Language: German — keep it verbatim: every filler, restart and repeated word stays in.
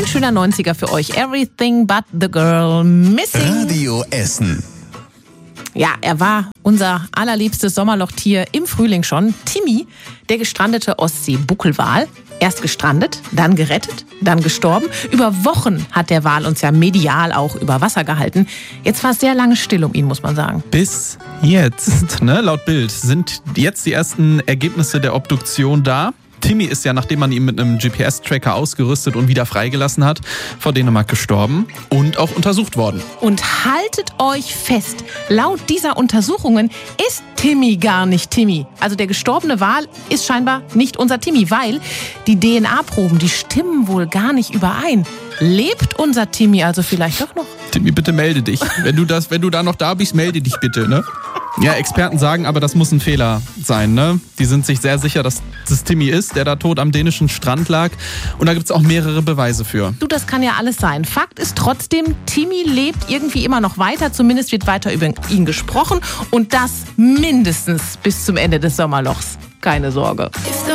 Ein schöner neunziger für euch. Everything but the girl missing. Radio Essen. Ja, er war unser allerliebstes Sommerlochtier im Frühling schon. Timmy, der gestrandete Ostsee-Buckelwal. Erst gestrandet, dann gerettet, dann gestorben. Über Wochen hat der Wal uns ja medial auch über Wasser gehalten. Jetzt war es sehr lange still um ihn, muss man sagen. Bis jetzt, ne? Laut Bild sind jetzt die ersten Ergebnisse der Obduktion da. Timmy ist ja, nachdem man ihn mit einem G P S-Tracker ausgerüstet und wieder freigelassen hat, vor Dänemark gestorben und auch untersucht worden. Und haltet euch fest, laut dieser Untersuchungen ist Timmy gar nicht Timmy. Also der gestorbene Wal ist scheinbar nicht unser Timmy, weil die D N A-Proben, die stimmen wohl gar nicht überein. Lebt unser Timmy also vielleicht doch noch? Timmy, bitte melde dich. Wenn du, das, wenn du da noch da bist, melde dich bitte, ne? Ja, Experten sagen aber, das muss ein Fehler sein, ne? Die sind sich sehr sicher, dass das Timmy ist, der da tot am dänischen Strand lag. Und da gibt es auch mehrere Beweise für. Du, das kann ja alles sein. Fakt ist trotzdem, Timmy lebt irgendwie immer noch weiter. Zumindest wird weiter über ihn gesprochen. Und das mindestens bis zum Ende des Sommerlochs. Keine Sorge.